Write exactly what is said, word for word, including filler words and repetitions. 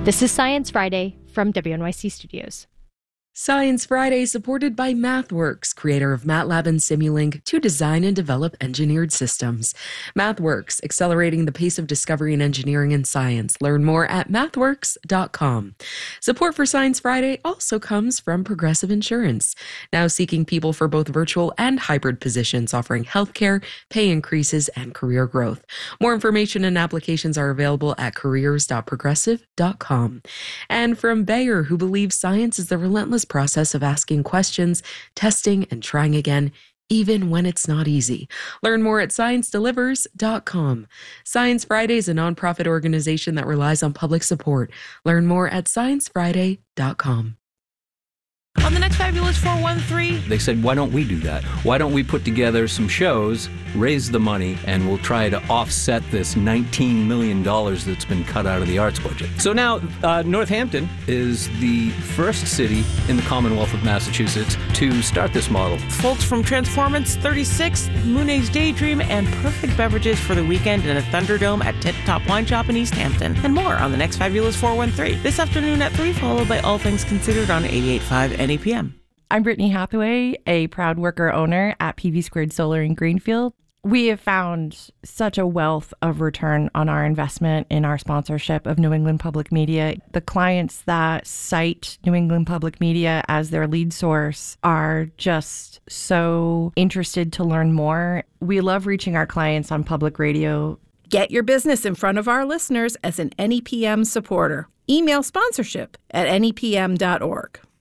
This is Science Friday from W N Y C Studios. Science Friday supported by MathWorks, creator of MATLAB and Simulink, to design and develop engineered systems. MathWorks, accelerating the pace of discovery in engineering and science. Learn more at mathworks dot com. Support for Science Friday also comes from Progressive Insurance, now seeking people for both virtual and hybrid positions, offering healthcare, pay increases, and career growth. More information and applications are available at careers dot progressive dot com. And from Bayer, who believes science is the relentless process of asking questions, testing, and trying again, even when it's not easy. Learn more at science delivers dot com. Science Friday is a nonprofit organization that relies on public support. Learn more at science friday dot com. On the next Fabulous four one three, they said, why don't we do that? Why don't we put together some shows, raise the money, and we'll try to offset this nineteen million dollars that's been cut out of the arts budget. So now uh, Northampton is the first city in the Commonwealth of Massachusetts to start this model. Folks from Transformance thirty-six, Moonay's Daydream, and perfect beverages for the weekend in a Thunderdome at Tip Top Wine Shop in East Hampton. And more on the next Fabulous four one three. This afternoon at three, followed by All Things Considered on eighty-eight point five N E P M. I'm Brittany Hathaway, a proud worker owner at P V Squared Solar in Greenfield. We have found such a wealth of return on our investment in our sponsorship of New England Public Media. The clients that cite New England Public Media as their lead source are just so interested to learn more. We love reaching our clients on public radio. Get your business in front of our listeners as an N E P M supporter. Email sponsorship at N E P M dot org.